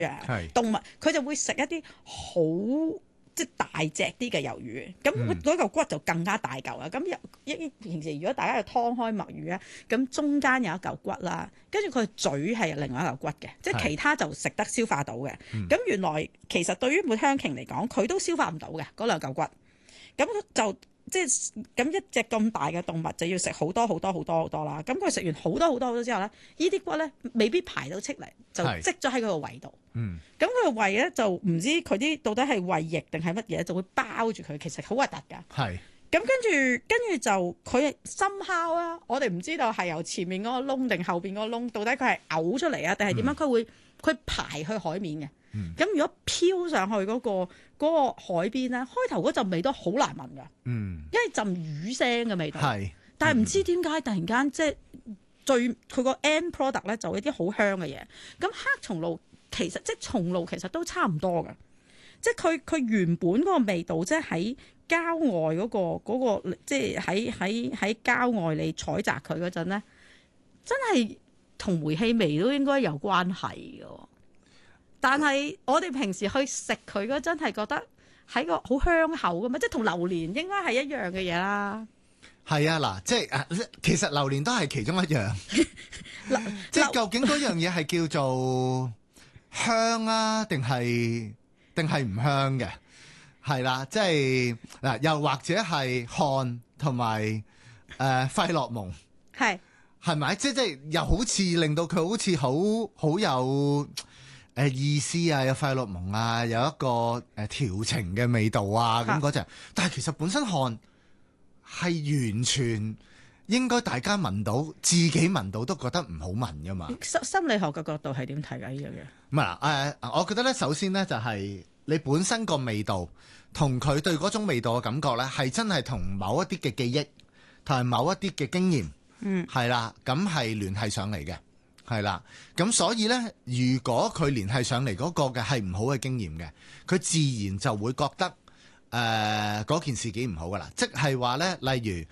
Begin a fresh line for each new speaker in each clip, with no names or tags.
係
動物，佢就會食一啲好即係大隻啲嘅魷魚，咁嗰嚿骨就更加大嚿啦。咁平時如果大家要劏開墨魚咧，咁中間有一嚿骨啦，跟住佢嘴係另外一嚿骨嘅，即係其他就食得消化到嘅。咁原來其實對於抹香鯨嚟講，佢都消化唔到嘅嗰兩嚿骨，咁就。即係咁一隻咁大嘅動物就要食好多啦，咁佢食完好多之後咧，呢啲骨咧未必排到出嚟，就積咗喺佢個胃度。咁佢個胃咧就唔知佢啲到底係胃液定係乜嘢，就會包住佢，其實好核突㗎。咁跟住就佢深烤啊，我哋唔知道係由前面嗰個窿定後邊嗰個窿，到底佢係嘔出嚟啊，定係點樣？佢排去海面嘅。咁如果飄上去嗰個海邊咧，開頭嗰陣味都好難聞㗎，因為陣魚腥嘅味道。但係唔知點解突然間即係佢個 end product 咧就一啲好香嘅嘢。咁黑松露其實即係松露其實都差唔多㗎，即係佢原本嗰個味道，即係喺郊外嗰個即係喺郊外你採摘佢嗰陣咧，真係同煤氣味都應該有關係嘅。但係我哋平時去食佢嗰陣係覺得係個好香口㗎嘛，即係同榴蓮應該係一樣嘅嘢啦。
係啊，嗱，即係其實榴蓮都係其中一樣，即係究竟嗰樣嘢係叫做香啊，定係唔香嘅？係啦，即係嗱，又或者係汗同埋費洛蒙，係咪？即係又好似令到佢好似好有意思啊，有費洛蒙啊，有一個調情嘅味道啊，咁嗰隻。但係其實本身汗係完全應該大家聞到，自己聞到都覺得唔好聞噶嘛。
心理學嘅角度係點睇㗎呢樣嘢？
唔係我覺得咧，首先咧就係你本身個味道同佢對嗰種味道嘅感覺咧，係真係同某一啲嘅記憶同埋某一啲嘅經驗，係啦，咁係聯繫上嚟嘅。係啦，咁所以呢，如果佢聯繫上嚟嗰個嘅係唔好嘅經驗嘅，佢自然就會覺得嗰件事幾唔好噶啦。即係話呢，例如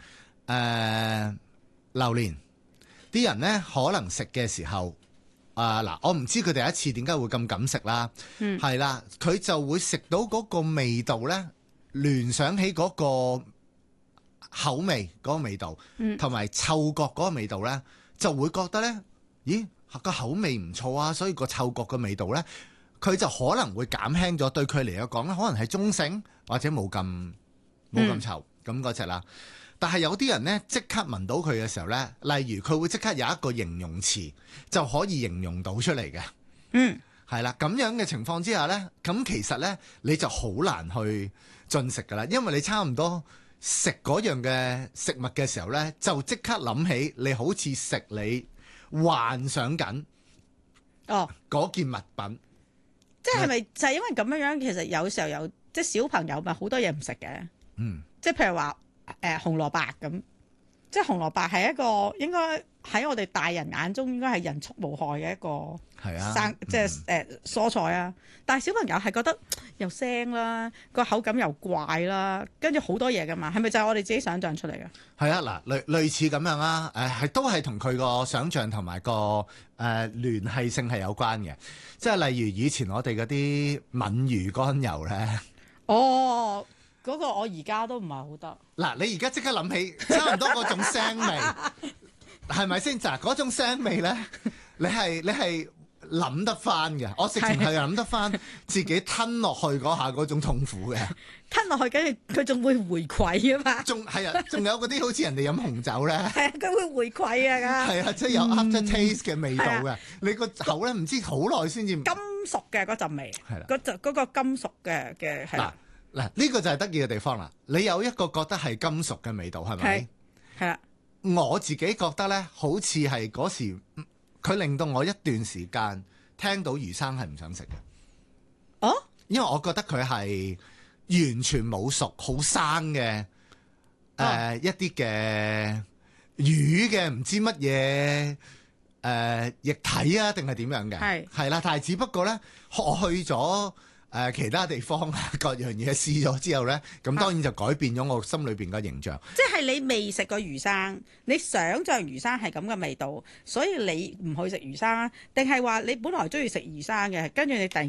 榴蓮，啲人呢可能食嘅時候嗱，我唔知佢第一次點解會咁敢食啦，係啦，佢就會食到嗰個味道呢，聯想起嗰個口味嗰個味道，同埋嗅覺嗰個味道呢，就會覺得呢。咦，個口味唔錯啊，所以個嗅覺嘅味道呢，佢就可能會減輕咗，對佢嚟講咧，可能係中性或者冇咁臭咁嗰隻啦。但係有啲人呢，即刻聞到佢嘅時候呢，例如佢會即刻有一個形容詞就可以形容到出嚟嘅。係啦，咁樣嘅情況之下呢，咁其實呢，你就好難去進食噶啦，因為你差唔多食嗰樣嘅食物嘅時候呢，就即刻諗起你好似食你幻想緊嗰件物品，
即係咪就係因為咁樣？其實有時候有即係小朋友咪好多嘢唔食嘅，即係譬如話紅蘿蔔咁，即係紅蘿蔔係一個應該喺我哋大人眼中應該係人畜無害嘅一個即係蔬菜啊，但係小朋友係覺得又腥啦，個口感又怪啦，跟住好多嘢噶嘛，係咪就係我哋自己想象出嚟嘅？係
啊，嗱，類似咁樣啦，都係同佢個想像同埋個聯繫性係有關嘅，即係例如以前我哋嗰啲鰻魚肝油咧，
嗰個我而家都唔係好得。
嗱，你而家即刻諗起差唔多嗰種腥味，係咪先？嗱，嗰種腥味咧，你係諗得翻嘅，我直情係諗得翻自己吞落去嗰下嗰種痛苦嘅。
吞落去，跟住佢仲會回饋啊嘛。仲
有嗰啲好似人哋飲紅酒咧，
係啊，佢會回饋啊。係啊，
即係有 after taste 嘅味道嘅。你個口咧唔知好耐先至
金屬嘅嗰陣味，係啦，嗰個金屬嘅係。
嗱，呢個就係得意嘅地方啦！你有一個覺得係金屬嘅味道，係咪？
係啦。
我自己覺得咧，好似係嗰時佢令到我一段時間聽到魚生係唔想食嘅。因為我覺得佢係完全冇熟、好生嘅一啲嘅魚嘅唔知乜嘢液體啊，定係點樣嘅？係啦，但係只不過咧，我去咗其他地方各樣嘢試咗之後呢，咁當然就改變咗我心裏邊嘅形象。
即係你未食過魚生，你想像魚生係咁嘅味道，所以你唔去食魚生啊？定係話你本來中意食魚生嘅，跟住你突然